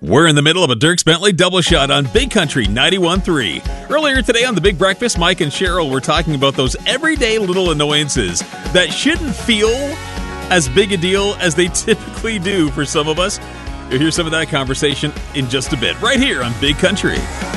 We're in the middle of a Dierks Bentley double shot on Big Country 91.3. Earlier today on The Big Breakfast, Mike and Cheryl were talking about those everyday little annoyances that shouldn't feel as big a deal as they typically do for some of us. You'll hear some of that conversation in just a bit, right here on Big Country.